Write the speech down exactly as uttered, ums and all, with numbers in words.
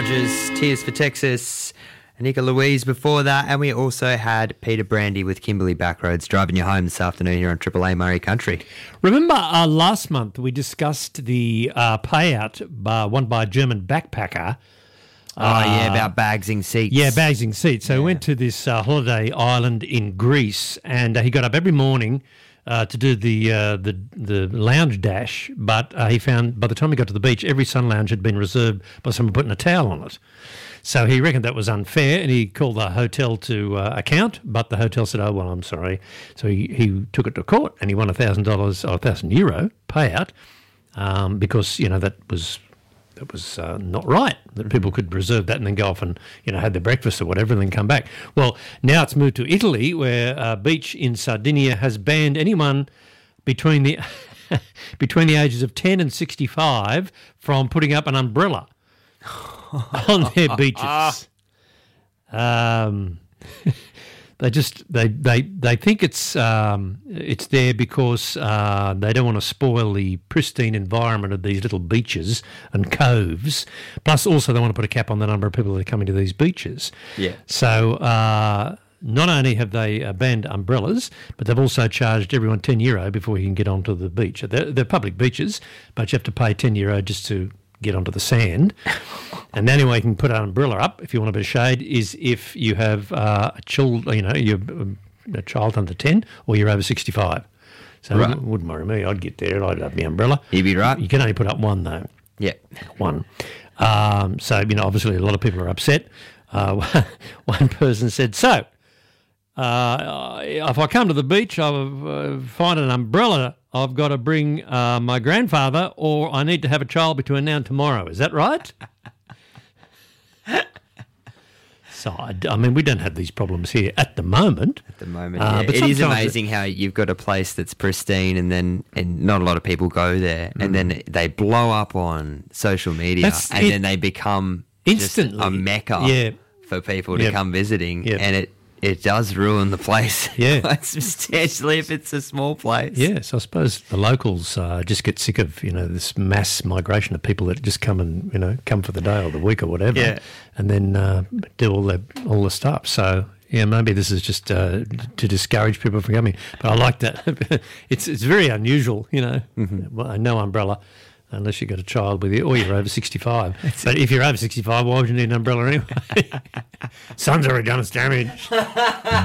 Rogers, Tears for Texas, Anika Louise before that, and we also had Peter Brandy with Kimberley Backroads driving you home this afternoon here on Triple A Murray Country. Remember uh, last month we discussed the uh, payout by, won by a German backpacker. Oh, uh, yeah, about bagsing seats. Yeah, bagsing seats. So yeah. he went to this uh, holiday island in Greece, and uh, he got up every morning uh, to do the uh, the the lounge dash, but uh, he found by the time he got to the beach, every sun lounge had been reserved by someone putting a towel on it. So he reckoned that was unfair, and he called the hotel to uh, account, but the hotel said, oh, well, I'm sorry. So he, he took it to court, and he won one thousand dollars or one thousand euro payout um, because, you know, that was... It was uh, not right that people could reserve that and then go off and, you know, have their breakfast or whatever and then come back. Well, now it's moved to Italy, where a beach in Sardinia has banned anyone between the between the ages of ten and sixty-five from putting up an umbrella on their beaches. Um, they just they they they think it's um, it's there because uh, they don't want to spoil the pristine environment of these little beaches and coves. Plus, also they want to put a cap on the number of people that are coming to these beaches. Yeah. So uh, not only have they uh, banned umbrellas, but they've also charged everyone ten euro before you can get onto the beach. They're, they're public beaches, but you have to pay ten euro just to get onto the sand. And the only way you can put an umbrella up, if you want a bit of shade, is if you have uh, a child, you know, you're a child under ten or you're over sixty-five. So right. it wouldn't worry me. I'd get there, I'd have my umbrella. You'd be right. You can only put up one, though. Yeah. One. Um, so, you know, obviously a lot of people are upset. Uh, one person said, so, uh, if I come to the beach, I uh, find an umbrella, I've got to bring uh, my grandfather, or I need to have a child between now and tomorrow. Is that right? So, I, I mean, we don't have these problems here at the moment. At the moment, uh, yeah. but It is sometimes amazing how you've got a place that's pristine and then and not a lot of people go there, Mm. and then they blow up on social media, That's and it. then they become Instantly. just a mecca Yeah. for people to Yep. come visiting, Yep. and it, it does ruin the place Yeah. quite substantially if it's a small place. Yes, I suppose the locals uh, just get sick of, you know, this mass migration of people that just come and, you know, come for the day or the week or whatever, Yeah. and then uh, do all the all the stuff. So yeah, maybe this is just uh, to discourage people from coming. But I like that. it's it's very unusual, you know. Mm-hmm. Well, no umbrella unless you've got a child with you or you're over sixty-five. But if you're over sixty-five, why would you need an umbrella anyway? Sun's already done its damage.